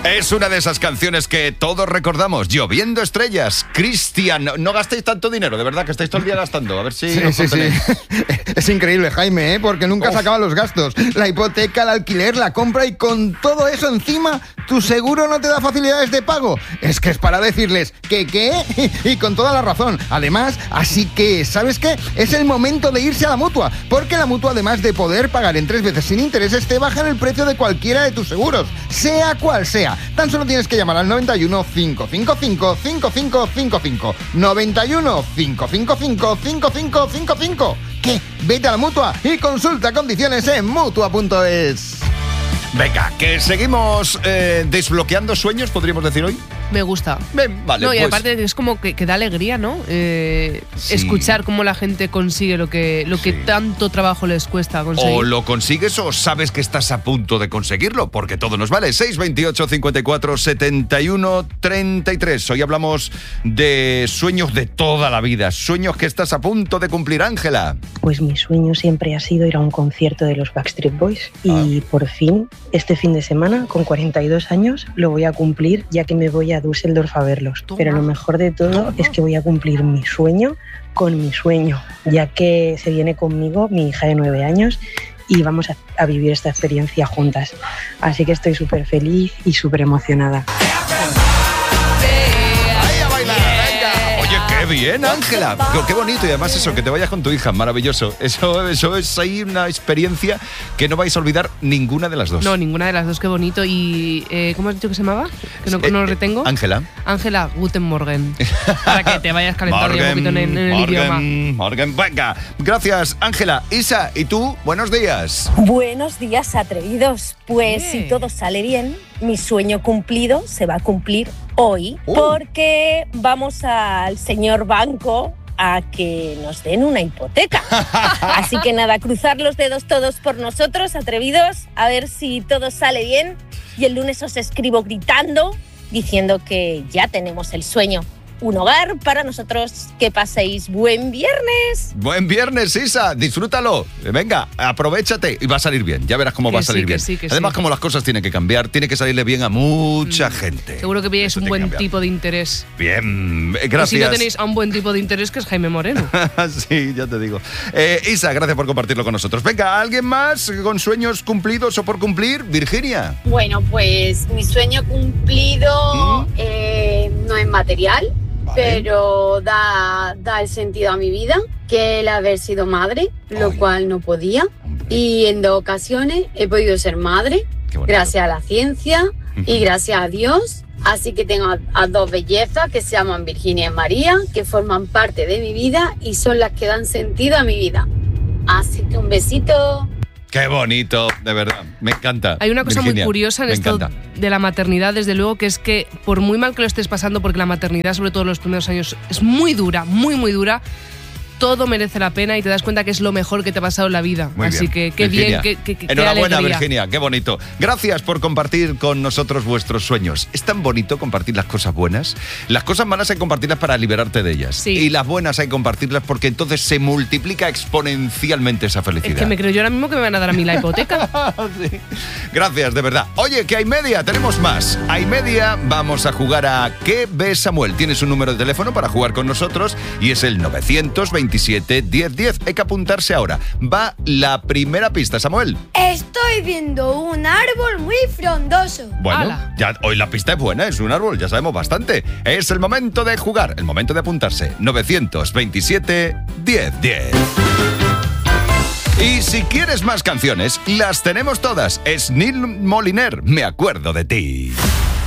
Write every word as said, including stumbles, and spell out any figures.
Es una de esas canciones que todos recordamos. Lloviendo estrellas. Cristian, no, no gastéis tanto dinero, de verdad, que estáis todo el día gastando. A ver si... Sí, sí, sí. Es increíble, Jaime, ¿eh? Porque nunca Uf. se acaban los gastos. La hipoteca, el alquiler, la compra y con todo eso encima, ¿tu seguro no te da facilidades de pago? Es que es para decirles que qué y con toda la razón. Además, así que, ¿sabes qué? Es el momento de irse a la Mutua, porque la Mutua, además de poder pagar en tres veces sin intereses, te bajan el precio de cualquiera de tus seguros, sea cual sea. Tan solo tienes que llamar al noventa y uno, cinco cinco cinco, cinco cinco cinco cinco. noventa y uno, cinco cinco cinco, cinco cinco cinco cinco. ¿Qué? Vete a la Mutua y consulta condiciones en mutua punto es. Venga, que seguimos eh, desbloqueando sueños, podríamos decir hoy. Me gusta. Bien, vale, no, y pues... aparte es como que, que da alegría, ¿no? Eh, sí. Escuchar cómo la gente consigue lo que, lo que sí. tanto trabajo les cuesta conseguir. O lo consigues o sabes que estás a punto de conseguirlo, porque todo nos vale. seis veintiocho, cincuenta y cuatro, setenta y uno, treinta y tres. Hoy hablamos de sueños de toda la vida, sueños que estás a punto de cumplir, Ángela. Pues mi sueño siempre ha sido ir a un concierto de los Backstreet Boys y ah. por fin, este fin de semana, con cuarenta y dos años, lo voy a cumplir, ya que me voy a Düsseldorf a verlos. Toma. Pero lo mejor de todo Toma. es que voy a cumplir mi sueño con mi sueño, ya que se viene conmigo mi hija de nueve años y vamos a, a vivir esta experiencia juntas. Así que estoy súper feliz y súper emocionada. ¡Qué bien, Ángela! ¡Qué bonito! Y además eso, que te vayas con tu hija, maravilloso. Eso, eso es ahí una experiencia que no vais a olvidar ninguna de las dos. No, ninguna de las dos, qué bonito. Y, eh, ¿cómo has dicho que se llamaba? Que no, eh, no lo retengo. Ángela. Ángela, Guten Morgen. Para que te vayas calentando un poquito en, en el Morgen, idioma. Morgen, venga. Gracias, Ángela. Isa, ¿y tú? Buenos días. Buenos días, atrevidos. Pues yeah. si todo sale bien, mi sueño cumplido se va a cumplir hoy, uh. porque vamos al señor banco a que nos den una hipoteca. Así que nada, cruzar los dedos todos por nosotros, atrevidos, a ver si todo sale bien. Y el lunes os escribo gritando, diciendo que ya tenemos el sueño. Un hogar para nosotros. Que paséis buen viernes. Buen viernes, Isa. Disfrútalo. Venga, aprovéchate y va a salir bien. Ya verás cómo que va a salir sí, bien. Sí, Además, sí. como las cosas tienen que cambiar, tiene que salirle bien a mucha mm. gente. Seguro que pilláis un buen tipo de interés. Bien, gracias. Y si no tenéis a un buen tipo de interés, que es Jaime Moreno. Sí, ya te digo. Eh, Isa, gracias por compartirlo con nosotros. Venga, ¿alguien más con sueños cumplidos o por cumplir? Virginia. Bueno, pues mi sueño cumplido ¿Mm? eh, no es material. Vale. Pero da, da el sentido a mi vida, que el haber sido madre, lo Ay. cual no podía. Hombre. Y en dos ocasiones he podido ser madre, gracias a la ciencia uh-huh. y gracias a Dios. Así que tengo a, a dos bellezas que se llaman Virginia y María, que forman parte de mi vida y son las que dan sentido a mi vida. Así que un besito. ¡Qué bonito! De verdad, me encanta. Hay una cosa Virginia, muy curiosa en esto encanta. de la maternidad, desde luego, que es que por muy mal que lo estés pasando, porque la maternidad, sobre todo en los primeros años, es muy dura, muy, muy dura, todo merece la pena y te das cuenta que es lo mejor que te ha pasado en la vida. Muy Así bien. que qué Virginia. bien, qué, qué, qué Enhorabuena, alegría. Virginia, qué bonito. Gracias por compartir con nosotros vuestros sueños. Es tan bonito compartir las cosas buenas. Las cosas malas hay que compartirlas para liberarte de ellas. Sí. Y las buenas hay que compartirlas porque entonces se multiplica exponencialmente esa felicidad. Es que me creo yo ahora mismo que me van a dar a mí la hipoteca. Sí. Gracias, de verdad. Oye, que hay media, tenemos más. Hay media, vamos a jugar a ¿Qué ves, Samuel? Tienes un número de teléfono para jugar con nosotros y es el novecientos veintisiete diez diez. Hay que apuntarse ahora. Va la primera pista, Samuel. Estoy viendo un árbol muy frondoso. Bueno, ya, hoy la pista es buena, es un árbol, ya sabemos bastante. Es el momento de jugar, el momento de apuntarse. novecientos veintisiete diez diez. Y si quieres más canciones, las tenemos todas. Es Neil Moliner, Me acuerdo de ti.